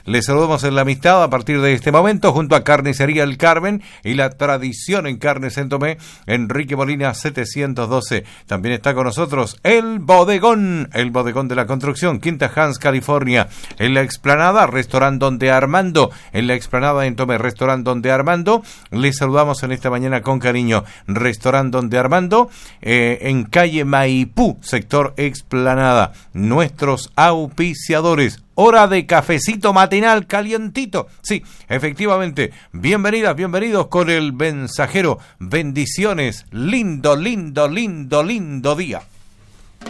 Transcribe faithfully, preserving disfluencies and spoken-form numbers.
Les saludamos en la amistad a partir de este momento junto a Carnicería El Carmen y la tradición en carnes en Tomé, Enrique Molina setecientos doce. También está con nosotros el bodegón, el bodegón de la construcción, Quinta Hans, California. En la explanada, restaurante Donde Armando, en la explanada en Tomé, restaurante Donde Armando. Les saludamos en esta mañana con cariño, restaurante Donde Armando, eh, en calle Maipú, sector Explanada. Nuestros auspiciadores. Hora de cafecito matinal calientito. Sí, efectivamente. Bienvenidas, bienvenidos con el mensajero. Bendiciones. Lindo, lindo, lindo, lindo día.